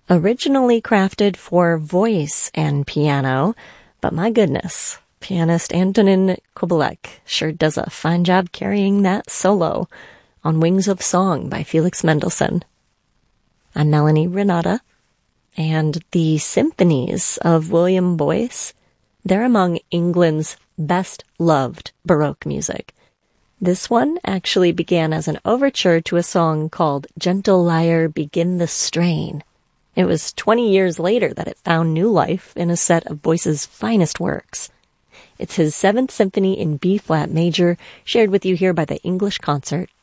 Originally crafted for voice and piano, but my goodness, pianist Antonin Kubelik sure does a fine job carrying that solo on Wings of Song by Felix Mendelssohn. I'm Melanie Renata, and the symphonies of William Boyce, they're among England's best-loved Baroque music. This one actually began as an overture to a song called Gentle Lyre, Begin the Strain. It was 20 years later that it found new life in a set of Boyce's finest works. It's his 7th Symphony in B-flat major, shared with you here by the English Concert